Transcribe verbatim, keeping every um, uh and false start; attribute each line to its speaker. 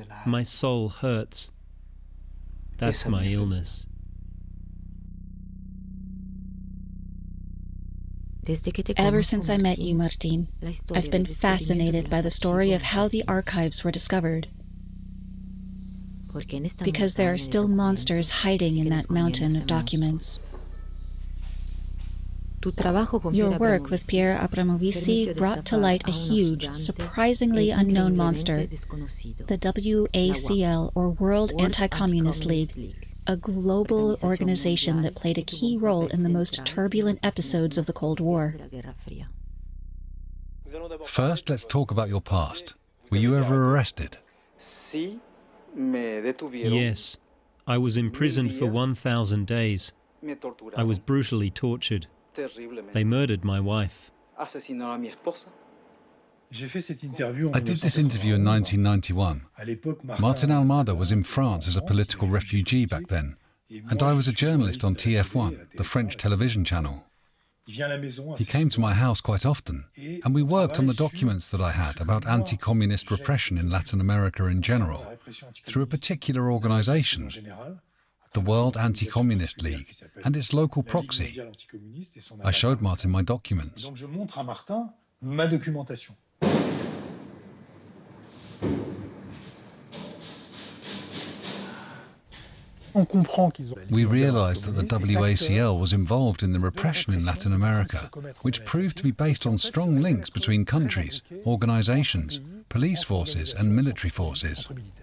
Speaker 1: My soul hurts. That's my illness.
Speaker 2: Ever since I met you, Martín, I've been fascinated by the story of how the archives were discovered. Because there are still monsters hiding in that mountain of documents. Your work with Pierre Abramovici brought to light a huge, surprisingly unknown monster, the W A C L, or World Anti-Communist League, a global organization that played a key role in the most turbulent episodes of the Cold War.
Speaker 3: First, let's talk about your past. Were you ever arrested?
Speaker 1: Yes. I was imprisoned for one thousand days. I was brutally tortured. They murdered my wife.
Speaker 3: I did this interview in nineteen ninety-one. Martin Almada was in France as a political refugee back then, and I was a journalist on T F one, the French television channel. He came to my house quite often, and we worked on the documents that I had about anti-communist repression in Latin America in general, through a particular organization, the World Anti-Communist League, and its local proxy. I showed Martin my documents. We realized that the W A C L was involved in the repression in Latin America, which proved to be based on strong links between countries, organizations, police forces and military forces.